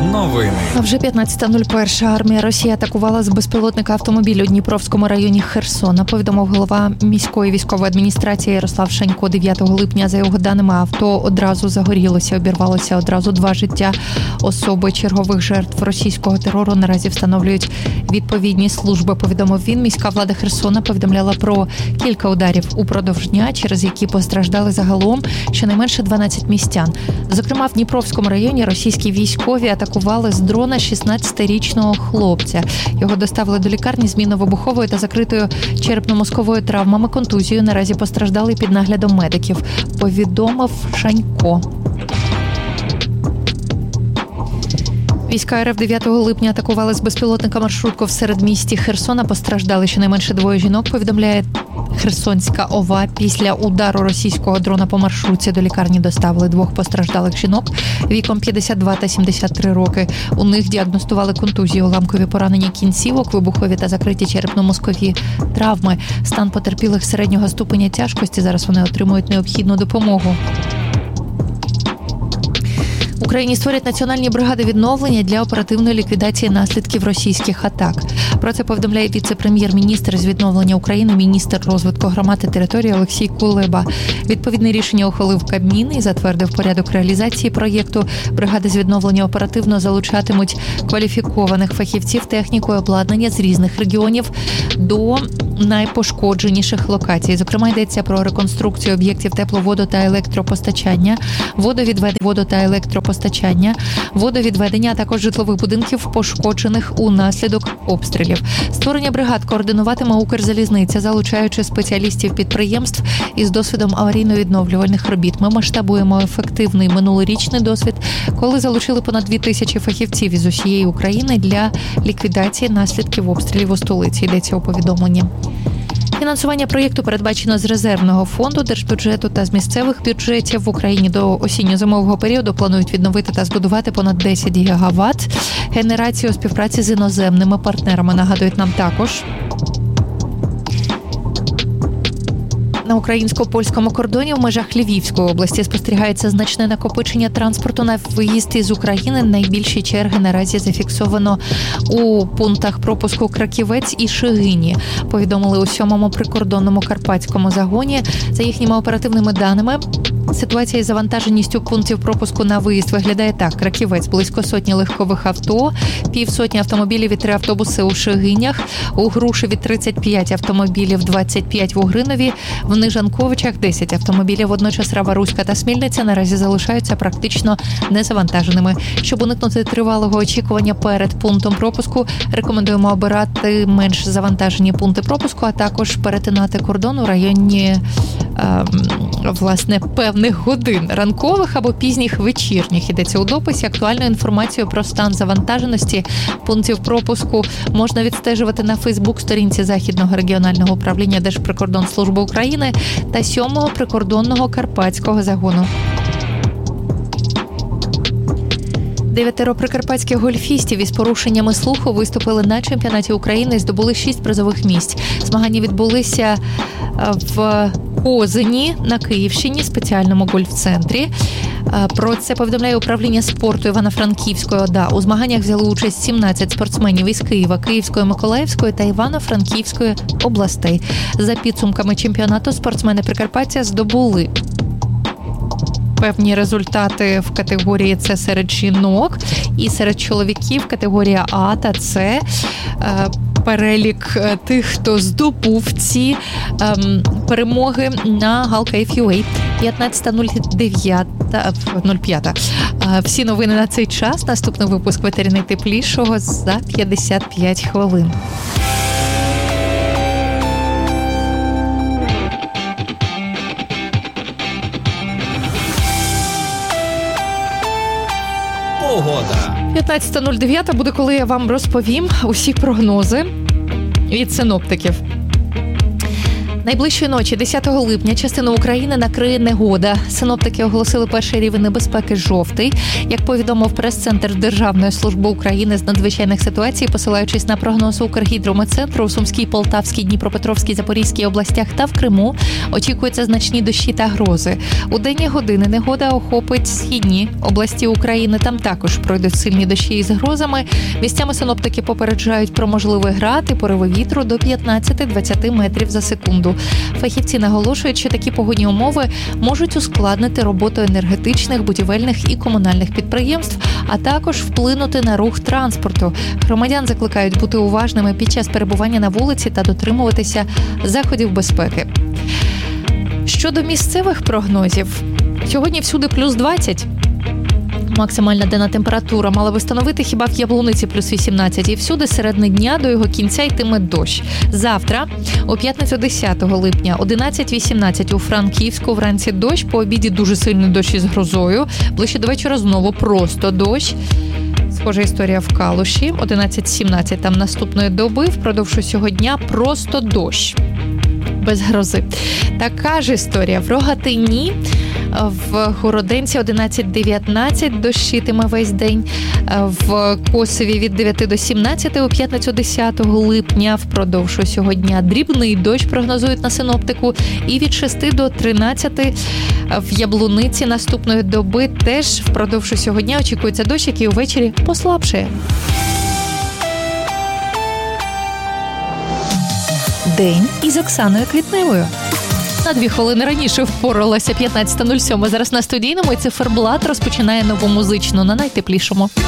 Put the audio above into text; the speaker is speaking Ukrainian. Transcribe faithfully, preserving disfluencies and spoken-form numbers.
Новини. А вже п'ятнадцята нуль один армія Росії атакувала з безпілотника автомобіль у Дніпровському районі Херсона, повідомив голова міської військової адміністрації Ярослав Шанько. дев'ятого липня, за його даними, авто одразу загорілося, обірвалося одразу два життя особи. Чергових жертв російського терору наразі встановлюють відповідні служби, повідомив він. Міська влада Херсона повідомляла про кілька ударів упродовж дня, через які постраждали загалом щонайменше дванадцять містян. Зокрема, в Дніпровському районі російські військові атакували з дрона шістнадцятирічного хлопця. Його доставили до лікарні з мінно-вибуховою та закритою черепно-мозковою травмами, контузією. Наразі постраждали під наглядом медиків, повідомив Шанько. Війська РФ дев'ятого липня атакували з безпілотника маршрутку в середмісті Херсона. Постраждали щонайменше двоє жінок, повідомляє Херсонська ОВА. Після удару російського дрона по маршрутці до лікарні доставили двох постраждалих жінок віком п'ятдесят два та сімдесят три роки. У них діагностували контузії, уламкові поранення кінцівок, вибухові та закриті черепно-мозкові травми. Стан потерпілих середнього ступеня тяжкості. Зараз вони отримують необхідну допомогу. В Україні створять національні бригади відновлення для оперативної ліквідації наслідків російських атак. Про це повідомляє віце-прем'єр-міністр з відновлення України, міністр розвитку громад і території Олексій Кулеба. Відповідне рішення ухвалив Кабмін і затвердив порядок реалізації проєкту. Бригади з відновлення оперативно залучатимуть кваліфікованих фахівців, техніку і обладнання з різних регіонів до найпошкодженіших локацій. Зокрема, йдеться про реконструкцію об'єктів тепло-, водо- та електропостачання, водовідведення, водо- та електропостачання, водовідведення, а також житлових будинків, пошкоджених унаслідок обстрілів. Створення бригад координуватиме Укрзалізниця, залучаючи спеціалістів підприємств із досвідом аварійно-відновлювальних робіт. Ми масштабуємо ефективний минулорічний досвід, коли залучили понад дві тисячі фахівців із усієї України для ліквідації наслідків обстрілів у столиці, йдеться у повідомленні. Фінансування проєкту передбачено з резервного фонду держбюджету та з місцевих бюджетів. В Україні до осінньо-зимового періоду планують відновити та збудувати понад десять гігаватт генерації у співпраці з іноземними партнерами. Нагадують нам також. На українсько-польському кордоні в межах Львівської області спостерігається значне накопичення транспорту на виїзд із України. Найбільші черги наразі зафіксовано у пунктах пропуску Краківець і Шегині, повідомили у сьомому прикордонному карпатському загоні. За їхніми оперативними даними, ситуація із завантаженістю пунктів пропуску на виїзд виглядає так. Краківець – близько сотні легкових авто, півсотні автомобілів і три автобуси у Шегинях, у Грушеві тридцять п'ять автомобілів, двадцять п'ять в Угринові, в Нижанковичах десять автомобілів. Водночас Рава-Руська та Смільниця наразі залишаються практично незавантаженими. Щоб уникнути тривалого очікування перед пунктом пропуску, рекомендуємо обирати менш завантажені пункти пропуску, а також перетинати кордон у районі е, власне певних годин ранкових або пізніх вечірніх. Йдеться у дописі. Актуальну інформацію про стан завантаженості пунктів пропуску можна відстежувати на Фейсбук-сторінці Західного регіонального управління Держприкордонслужби України та сьомого прикордонного карпатського загону. Дев'ятеро прикарпатських гольфістів із порушеннями слуху виступили на чемпіонаті України і здобули шість призових місць. Змагання відбулися в Козині на Київщині, спеціальному гольф-центрі. Про це повідомляє управління спорту Івано-Франківської ОДА. У змаганнях взяли участь сімнадцять спортсменів із Києва, Київської, Миколаївської та Івано-Франківської областей. За підсумками чемпіонату спортсмени Прикарпаття здобули певні результати в категорії «С» серед жінок і серед чоловіків категорія А та С. Перелік тих, хто здобув ці ем, перемоги на Галкайф точка ю а п'ятнадцята нуль п'ять. Всі новини на цей час. Наступний випуск «Ветері найтеплішого» за п'ятдесят п'ять хвилин. Погода. п'ятнадцята нуль дев'ять буде, коли я вам розповім усі прогнози від синоптиків. Найближчої ночі, десятого липня, частину України накриє негода. Синоптики оголосили перший рівень небезпеки жовтий. Як повідомив прес-центр Державної служби України з надзвичайних ситуацій, посилаючись на прогноз Укргідрометцентру, у Сумській, Полтавській, Дніпропетровській, Запорізькій областях та в Криму очікуються значні дощі та грози. У денні години негода охопить східні області України. Там також пройдуть сильні дощі із грозами. Місцями синоптики попереджають про можливий град і пориви вітру до п'ятнадцять-двадцять метрів за секунду. Фахівці наголошують, що такі погодні умови можуть ускладнити роботу енергетичних, будівельних і комунальних підприємств, а також вплинути на рух транспорту. Громадян закликають бути уважними під час перебування на вулиці та дотримуватися заходів безпеки. Щодо місцевих прогнозів, сьогодні всюди плюс двадцять. Максимальна денна температура мала би становити хіба в Яблуниці плюс вісімнадцять. І всюди середини дня до його кінця йтиме дощ. Завтра, у п'ятницю десятого липня, одинадцять-вісімнадцять у Франківську, вранці дощ, по обіді дуже сильний дощ із грозою. Ближче до вечора знову просто дощ. Схожа історія в Калуші, одинадцять-сімнадцять там наступної доби, впродовж усього дня просто дощ. Без грози. Така ж історія в Рогатині, в Городенці одинадцять-дев'ятнадцять дощитиме весь день, в Косові від дев'яти до сімнадцяти у п'ятницю десятого липня впродовж усього дня дрібний дощ прогнозують на синоптику, і від шести до тринадцяти в Яблуниці наступної доби теж впродовж усього дня очікується дощ, який увечері послабшає. День із Оксаною Квітневою. На дві хвилини раніше впоралася п'ятнадцята нуль сім. Зараз на студійному і циферблат розпочинає нову музичну на найтеплішому.